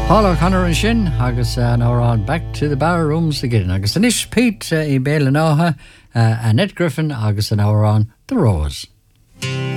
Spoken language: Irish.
Paul O'Connor and Shin, agus now we're on back to the bar rooms again. Agus Anish Pete, I Bale and Oha, Annette Griffin, agus now we're on The Rose.